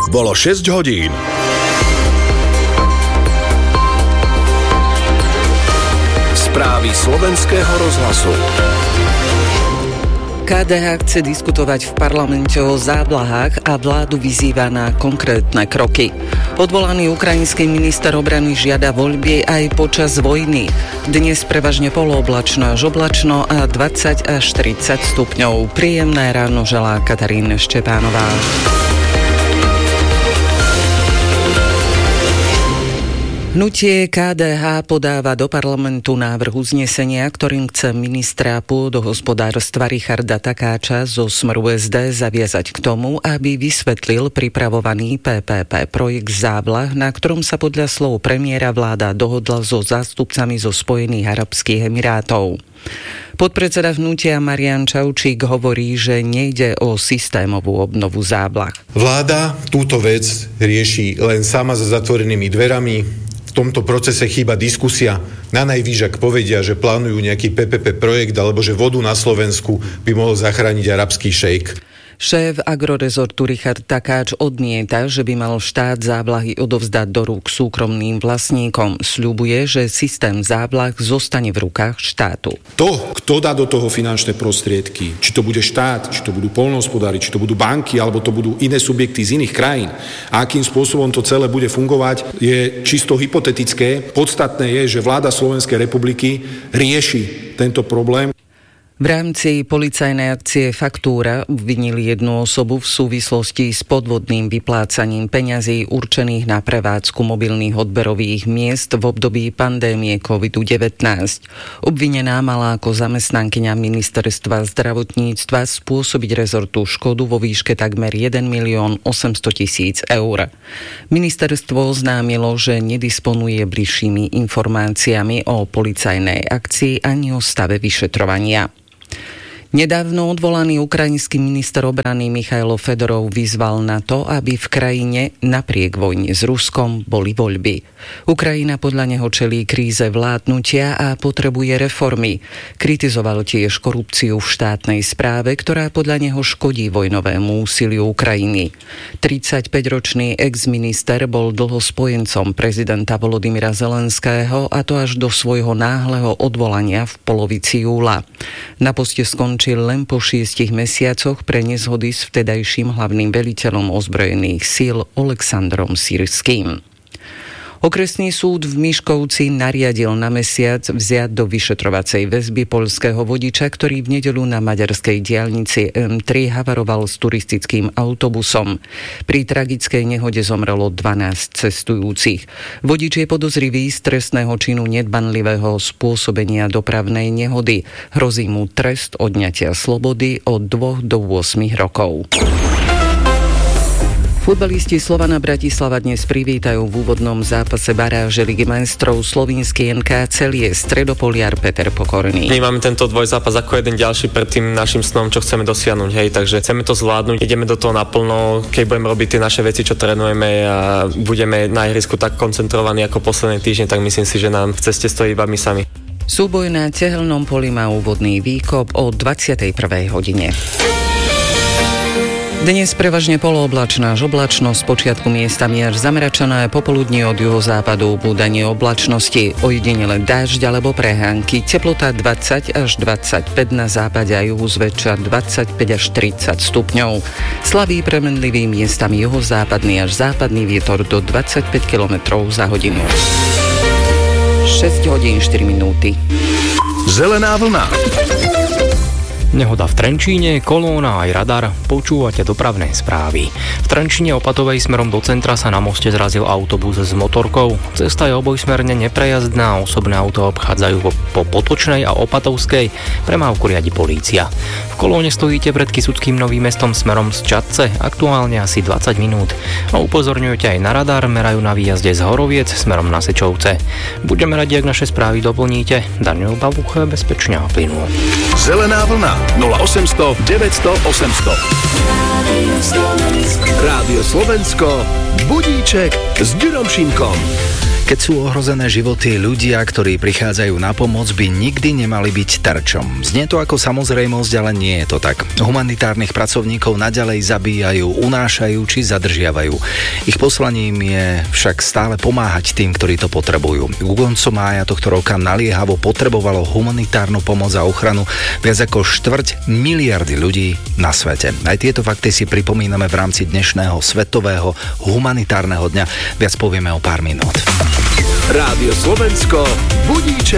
bolo 6 hodín. Správy slovenského rozhlasu. KDH chce diskutovať v parlamente o záblahách a vládu vyzýva na konkrétne kroky. Odvolaný ukrajinský minister obrany žiada voľby aj počas vojny. Dnes prevažne polooblačno až oblačno a 20 až 30 stupňov. Príjemné ráno želá Katarína Štepánová. Hnutie KDH podáva do parlamentu návrh uznesenia, ktorým chce ministra pôdohospodárstva Richarda Takáča zo Smeru SD zaviazať k tomu, aby vysvetlil pripravovaný PPP projekt Závlah, na ktorom sa podľa slov premiéra vláda dohodla so zástupcami zo Spojených arabských emirátov. Podpredseda hnutia Marián Čaučík hovorí, že nejde o systémovú obnovu Závlah. Vláda túto vec rieši len sama za zatvorenými dverami. V tomto procese chýba diskusia. Na najvýš, ak povedia, že plánujú nejaký PPP projekt alebo že vodu na Slovensku by mohol zachrániť arabský šejk. Šéf Agrorezortu Richard Takáč odmieta, že by mal štát závlahy odovzdať do rúk súkromným vlastníkom. Sľubuje, že systém závlah zostane v rukách štátu. To, kto dá do toho finančné prostriedky, či to bude štát, či to budú poľnohospodári, či to budú banky, alebo to budú iné subjekty z iných krajín, a akým spôsobom to celé bude fungovať, je čisto hypotetické. Podstatné je, že vláda Slovenskej republiky rieši tento problém. V rámci policajnej akcie Faktúra obvinili jednu osobu v súvislosti s podvodným vyplácaním peňazí určených na prevádzku mobilných odberových miest v období pandémie COVID-19. Obvinená mala ako zamestnankyňa ministerstva zdravotníctva spôsobiť rezortu škodu vo výške takmer 1 800 000 eur. Ministerstvo oznámilo, že nedisponuje bližšími informáciami o policajnej akcii ani o stave vyšetrovania. Nedávno odvolaný ukrajinský minister obrany Michailo Fedorov vyzval na to, aby v krajine napriek vojne s Ruskom boli voľby. Ukrajina podľa neho čelí kríze vládnutia a potrebuje reformy. Kritizoval tiež korupciu v štátnej správe, ktorá podľa neho škodí vojnovému úsiliu Ukrajiny. 35-ročný ex-minister bol dlho spojencom prezidenta Volodymyra Zelenského, a to až do svojho náhleho odvolania v polovici júla. Na poste skončil len po 6 mesiacoch pre nezhody s vtedajším hlavným veliteľom ozbrojených síl Oleksandrom Syrským. Okresný súd v Miškovci nariadil na mesiac vziať do vyšetrovacej väzby poľského vodiča, ktorý v nedeľu na maďarskej diaľnici M3 havaroval s turistickým autobusom. Pri tragickej nehode zomrelo 12 cestujúcich. Vodič je podozrivý z trestného činu nedbanlivého spôsobenia dopravnej nehody. Hrozí mu trest odňatia slobody od 2 do 8 rokov. Futbalisti Slovana Bratislava dnes privítajú v úvodnom zápase baráže Ligy majstrov slovinský NK Celie Stredopoliar Peter Pokorný. Máme tento dvojzápas ako jeden ďalší pred tým našim snom, čo chceme dosiahnuť, hej, takže chceme to zvládnuť, ideme do toho naplno, keď budeme robiť tie naše veci, čo trénujeme, a budeme na ihrisku tak koncentrovaní ako posledné týždne, tak myslím si, že nám v ceste stojí iba my sami. Súboj na Tehelnom poli má úvodný výkop o 21. hodine. Dnes prevažne polooblačno až oblačno, z počiatku miestami až zamračené, popoludní od juhozápadu búdanie oblačnosti, ojedinele dážď alebo prehánky, teplota 20 až 25 na západe a juhu, zväčša 25 až 30 stupňov. Slabý premenlivý miestami juhozápadný až západný vietor do 25 km za hodinu. 6 hodín 4 minúty. Zelená vlna. Nehoda v Trenčíne, kolóna aj radar, počúvate dopravné správy. V Trenčíne Opatovej smerom do centra sa na moste zrazil autobus s motorkou. Cesta je obojsmerne neprejazdná, osobné auto obchádzajú po Potočnej a Opatovskej, premávku riadi polícia. V kolóne stojíte pred Kysuckým Novým Mestom smerom z Čadce, aktuálne asi 20 minút. A upozorňujete aj na radar, merajú na výjazde z Horoviec smerom na Sečovce. Budeme radi, ak naše správy doplníte. Daniel Bavuch, bezpečne a plynulo. Zelená vlna 0800 900 800. Rádio Slovensko, budíček s Ďurom Šimkom. Keď sú ohrozené životy, ľudia, ktorí prichádzajú na pomoc, by nikdy nemali byť terčom. Znie to ako samozrejmosť, ale nie je to tak. Humanitárnych pracovníkov naďalej zabíjajú, unášajú či zadržiavajú. Ich poslaním je však stále pomáhať tým, ktorí to potrebujú. Ku koncu mája tohto roka naliehavo potrebovalo humanitárnu pomoc a ochranu viac ako 250 miliardy ľudí na svete. Aj tieto fakty si pripomíname v rámci dnešného svetového humanitárneho dňa. Viac povieme o pár minút. Rádio Slovensko, budíček